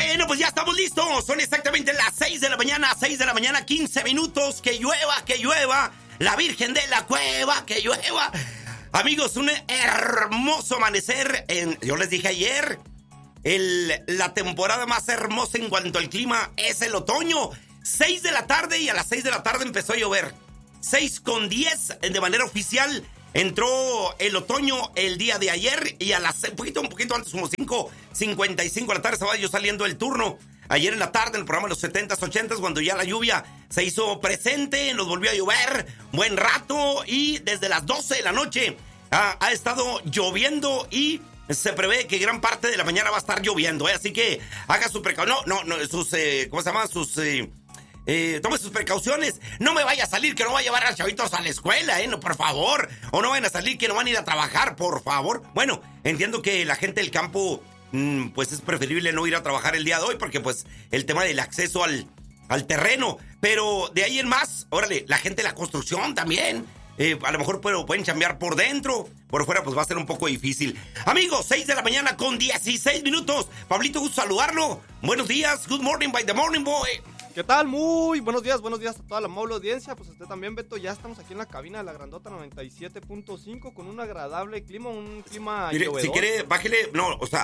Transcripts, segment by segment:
Bueno, pues ya estamos listos. Son exactamente las 6 de la mañana, 15 minutos. Que llueva. La Virgen de la Cueva, que llueva. Amigos, un hermoso amanecer. Yo les dije ayer, la temporada más hermosa en cuanto al clima es el otoño. 6 de la tarde y a las 6 de la tarde empezó a llover. 6:10 de manera oficial. Entró el otoño el día de ayer y a las un poquito antes, como 5:55 de la tarde, estaba yo saliendo del turno. Ayer en la tarde, en el programa de los 70s, 80s, cuando ya la lluvia se hizo presente, nos volvió a llover buen rato y desde las 12 de la noche ha estado lloviendo y se prevé que gran parte de la mañana va a estar lloviendo, ¿eh? Así que haga su precaución. ¿Cómo se llama? Tome sus precauciones. No me vaya a salir que no va a llevar a los chavitos a la escuela, no, por favor. O no vayan a salir que no van a ir a trabajar, por favor. Bueno, entiendo que la gente del campo, pues es preferible no ir a trabajar el día de hoy porque pues el tema del acceso al terreno. Pero de ahí en más, órale, la gente de la construcción también. A lo mejor pueden chambear por dentro. Por fuera pues va a ser un poco difícil. Amigos, 6 de la mañana con 16 minutos. Pablito, gusto saludarlo. Buenos días, good morning by the morning boy. ¿Qué tal? Muy buenos días a toda la amable audiencia. Pues usted también, Beto, ya estamos aquí en la cabina de la Grandota 97.5 con un agradable clima, un clima llovedor. Si quiere, bájele,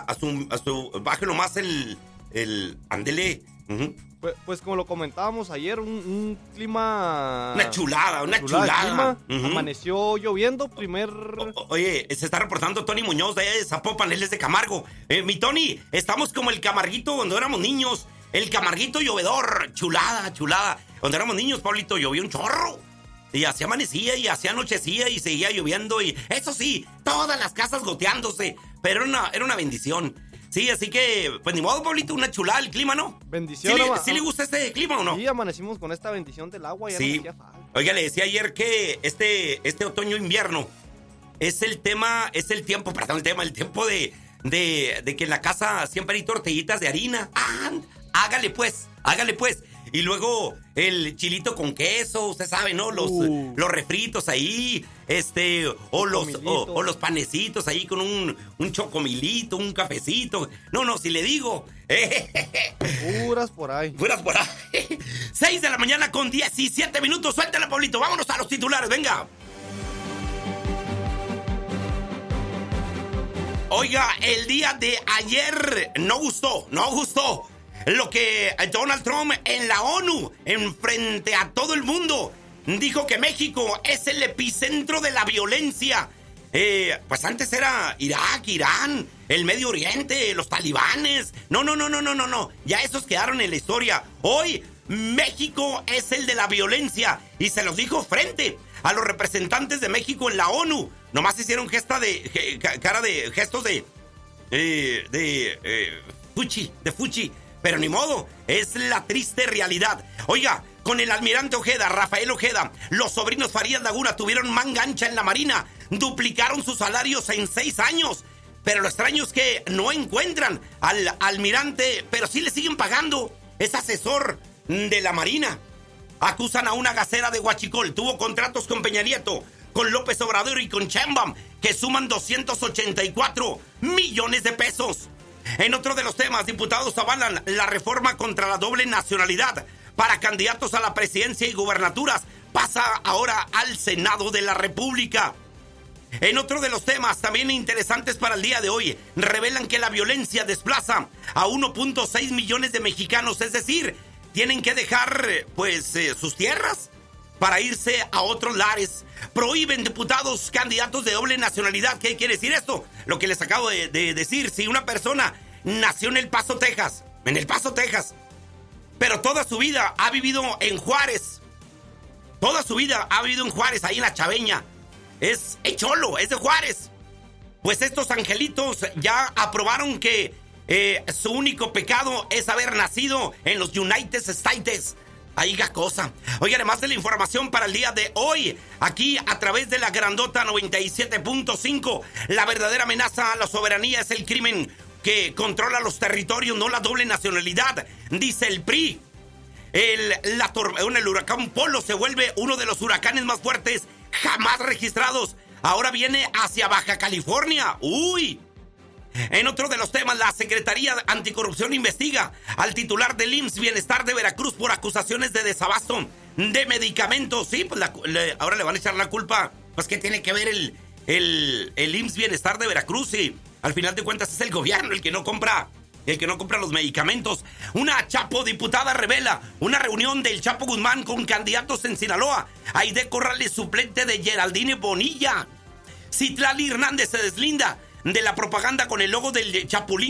bájelo más el andele. Uh-huh. Pues como lo comentábamos ayer, un clima... Una chulada. Clima, uh-huh. Amaneció lloviendo, Oye, se está reportando Tony Muñoz de allá de Zapopan, él es de Camargo. Mi Tony, estamos como el Camarguito cuando éramos niños. El Camarguito llovedor, chulada. Cuando éramos niños, Pablito, llovía un chorro. Y así amanecía y así anochecía y seguía lloviendo. Y eso sí, todas las casas goteándose. Pero era una bendición. Sí, así que, pues ni modo, Pablito, una chulada el clima, ¿no? Bendición. ¿Sí le gusta este clima o no? Sí, amanecimos con esta bendición del agua. Ya sí. No hacía falta. Oiga, le decía ayer que este otoño-invierno es el tiempo de que en la casa siempre hay tortillitas de harina. Hágale pues. Y luego el chilito con queso, usted sabe, ¿no? Los refritos ahí, o los panecitos ahí con un chocomilito, un cafecito. No, si le digo. Puras por ahí. 6 de la mañana con 17 minutos. Suéltala, Pablito. Vámonos a los titulares, venga. Oiga, el día de ayer no gustó. Lo que Donald Trump en la ONU, en frente a todo el mundo, dijo que México es el epicentro de la violencia. Pues antes era Irak, Irán, el Medio Oriente, los talibanes. No. Ya esos quedaron en la historia. Hoy México es el de la violencia. Y se los dijo frente a los representantes de México en la ONU. Nomás hicieron gestos de fuchi. Pero ni modo, es la triste realidad. Oiga, con el almirante Ojeda, Rafael Ojeda, los sobrinos Farías Laguna tuvieron manga ancha en la Marina, duplicaron sus salarios en 6 años. Pero lo extraño es que no encuentran al almirante, pero sí le siguen pagando. Es asesor de la Marina. Acusan a una gasera de Huachicol, tuvo contratos con Peña Nieto, con López Obrador y con Sheinbaum, que suman 284 millones de pesos. En otro de los temas, diputados avalan la reforma contra la doble nacionalidad para candidatos a la presidencia y gubernaturas. Pasa ahora al Senado de la República. En otro de los temas, también interesantes para el día de hoy, revelan que la violencia desplaza a 1.6 millones de mexicanos, es decir, tienen que dejar, sus tierras para irse a otros lares. Prohíben diputados candidatos de doble nacionalidad. ¿Qué quiere decir esto? Lo que les acabo de decir. Si una persona nació en El Paso, Texas, pero toda su vida ha vivido en Juárez, ahí en la Chaveña, es cholo, es de Juárez, pues estos angelitos ya aprobaron que su único pecado es haber nacido en los United States. Ahí ga cosa. Oye, además de la información para el día de hoy, aquí a través de la Grandota 97.5, la verdadera amenaza a la soberanía es el crimen que controla los territorios, no la doble nacionalidad, dice el PRI. El huracán Polo se vuelve uno de los huracanes más fuertes jamás registrados. Ahora viene hacia Baja California. ¡Uy! En otro de los temas, la Secretaría Anticorrupción investiga al titular del IMSS Bienestar de Veracruz por acusaciones de desabasto de medicamentos. Sí, pues ahora le van a echar la culpa. Pues, ¿qué tiene que ver el IMSS Bienestar de Veracruz? Y al final de cuentas es el gobierno el que no compra los medicamentos. Una Chapo diputada revela una reunión del Chapo Guzmán con candidatos en Sinaloa. Aide Corrales, suplente de Geraldine Bonilla. Citlali Hernández se deslinda de la propaganda con el logo del Chapulín